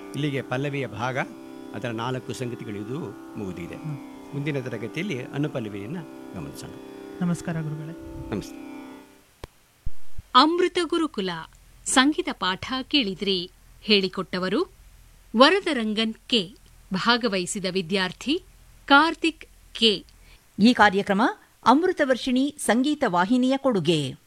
ಇಲ್ಲಿಗೆ ಪಲ್ಲವಿಯ ಭಾಗ ಅದರ 4 ಸಂಗತಿಗಳಿದು ಮುಗಿದಿದೆ. ಮುಂದಿನ ತರಗತಿಯಲ್ಲಿ ಅನುಪಲ್ಲವಿಯನ್ನು ಗಮನಿಸೋಣ. ನಮಸ್ಕಾರ ಗುರುಗಳೇ. ನಮಸ್ತೆ. ಅಮೃತ ಗುರುಕುಲ ಸಂಗೀತ ಪಾಠ ಕೇಳಿದ್ರಿ. ಹೇಳಿಕೊಟ್ಟವರು ವರದರಂಗನ್ ಕೆ. ಭಾಗವಹಿಸಿದ ವಿದ್ಯಾರ್ಥಿ ಕಾರ್ತಿಕ್ ಕೆ. ಈ ಕಾರ್ಯಕ್ರಮ ಅಮೃತ ವರ್ಷಿಣಿ ಸಂಗೀತ ವಾಹಿನಿಯ ಕೊಡುಗೆ.